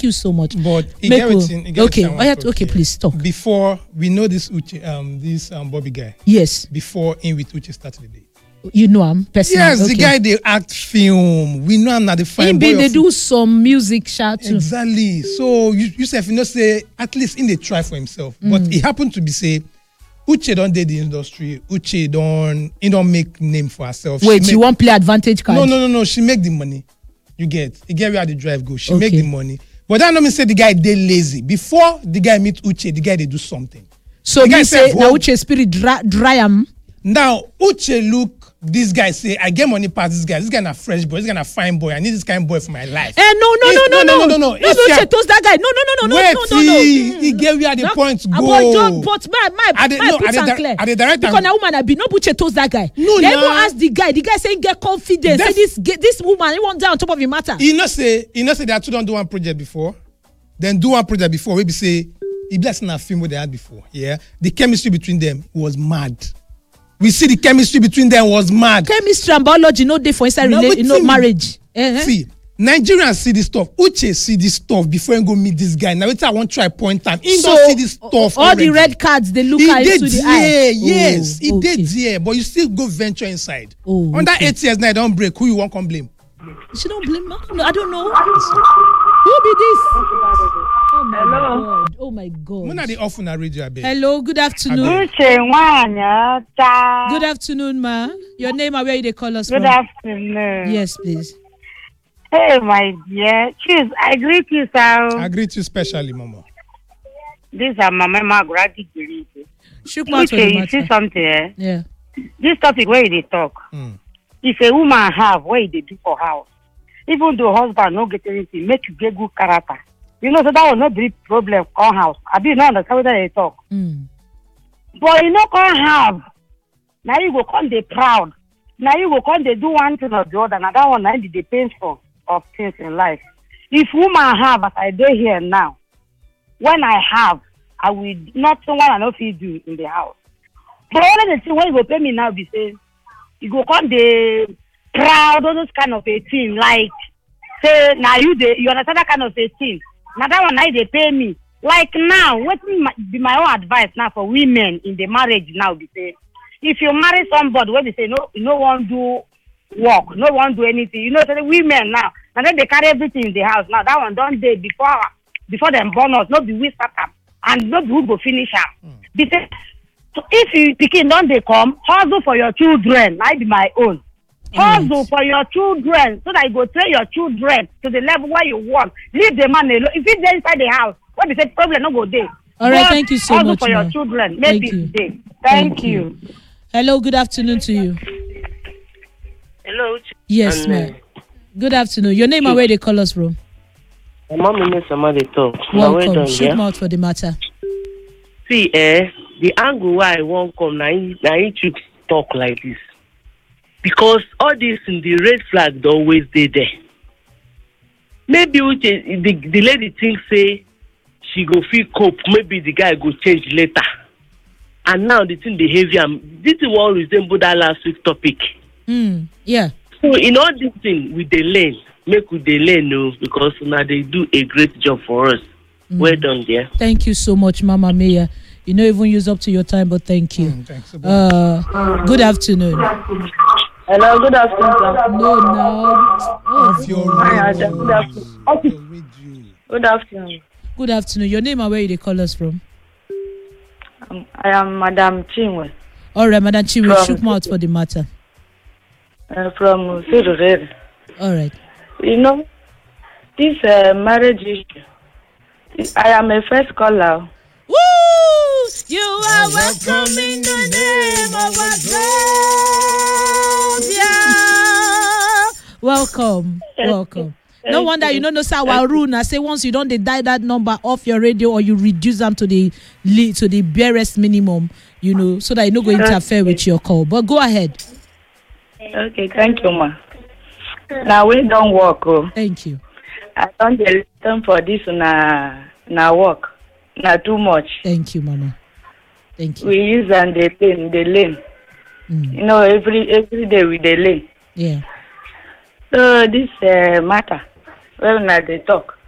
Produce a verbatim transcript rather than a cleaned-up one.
Thank you so much. But it Make get we- wetin- it get okay, wetin I oh, want yeah, talk okay, here. please talk. Before we know this Uche, um, this um Bobby guy. Yes, Before in with Uche started the day. you know him personally. Yes, okay. the guy they act film. We know him na the fine Him boy. been they of- do some music shout too. Exactly. So you yourself, you know, say at least in the try for himself. Mm. But it happened to be say Uche don't date the industry. Uche don't he don't make name for herself. Wait, She you make- want play advantage card? No, no, no, no. She make the money. You get. You get where the drive go. She make Okay. the money. But that no mean say the guy they lazy. Before the guy meet Uche, the guy they do something. So The guy you say said, now "Hold." Uche spirit dry, dry am. Now Uche look. This guy say, I get money past this guy. This guy na fresh boy. This guy na fine boy. I need this kind of boy for my life. Eh, no, no, If- no, no, no, no, no, no, no. No, If no, you Uche are- toast that guy. No, no, no, no, Wait, no, no, no, no. he, he get where the No, points ah, go. But, John, but my my Are they- my no, put are they am di- clear. are they direct Because am- na woman I be no Uche toast that guy. No, they nah. even ask the guy. The guy saying get confidence. Say That's- this get, this woman he want down on top of your matter. You know say, you know say they two don't do one project before, then do one project before. We be say, he blessing a film what they had before. Yeah, the chemistry between them was mad. We see the chemistry between them was mad. Chemistry and biology no dey for inside No, rela- you know wetin- marriage. Eh, eh. See, Nigerians see this stuff. Uche see this stuff before he go meet this guy. Now I want try point time. He don't see this stuff. all already. the red cards they look He at did into the there, eye. yes. Oh, he okay. did there, but you still go venture inside. Oh, Under okay. eight years now, don't break. Who you want come blame? She don't blame. I don't know. I don't know. Who be this? Oh my Hello. god. Oh my god. When are they off on a radio? I beg? Hello. Good afternoon. Uche nwanyị ọcha. Good afternoon, ma. Your name and where you dey call us Good from? afternoon. Yes, please. Hey, my dear. Cheers. I greet you, I sir. greet you specially, Mama. This is Mama Magrati Giriti. Shook mouth for Uche, the you see matter. something, eh? Yeah. This topic where they talk. Mm. If a woman have, what they do for house? Even though husband no get anything, make you get good character. You know, so that will not be problem come house. I do not understand what they talk. Mm. But you know, can't have. Now you go come they proud. Now you go come they do one thing or the other. Now that one now be the painful of things in life. If woman have, as I do here now, when I have, I will not someone I know if you do in the house. But only the thing when you go pay me now be saying, you go come the proud, all those kind of a thing. Like say now you the you understand that kind of a thing. Now that one now they pay me. Like now, what be my own advice now for women in the marriage now be say, if you marry somebody where they say no, no one do work, no one do anything. You know, so the women now, and then they carry everything in the house. Now that one don't day before before them born us, not be we start up and not be who go finish up. Mm. Because so if you picking don't they come, hustle for your children. I be my own. Hustle Yes. for your children so that you go train your children to the level where you want. Leave the man alone. If it's inside the house, what they say problem no go there. All right, But thank you so hustle much, for ma. your children. Thank Maybe you. today. Thank, Thank you. you. Hello. Good afternoon to you. Hello. Yes, And, ma'am. Good afternoon. Your name and where they call us from? My mom and somebody talk. Now, well Welcome. done, Shook yeah? mouth for the matter. See, eh, the angle why I won't come now, now you should talk like this. Because all this in the red flag they always stay there. Maybe Uche, the, the lady thinks say she go feel cope, maybe the guy go change later. And now the thing behavior, this is what resemble that last week topic. Mm. Yeah. So in all this thing with the lane, make with the lane no, because now they do a great job for us. Mm. Well done there. Thank you so much, Mama Mia. You know, even use up to your time, but thank you. Mm, thanks. Uh, good afternoon. Hello, good afternoon, sir. No, no. Oh, Off your Hi, radio. Adam. Good afternoon. Off your radio. Good afternoon. good afternoon. Your name and where you they call us from? Um, I am Madam Chinwe All right, Madam Chiwe, From- shook mouth for the matter. uh, from Surulere. All right. You know, this uh, marriage issue, I am a first caller. Woo! You are welcome in the name of our Savior. Welcome, welcome. No wonder you don't know sir our rule now. Say once you don't they die that number off your radio or you reduce them to the le- to the barest minimum, you know, so that you don't go interfere with your call. But go ahead. Okay, thank you, ma. Now we don't work. Oh. Thank you. I don't listen for this na na work. Na too much. Thank you, Mama. Thank you. We use and the lane, the lane. Mm. You know, every every day with the lane. Yeah. So this uh, matter, when I they talk,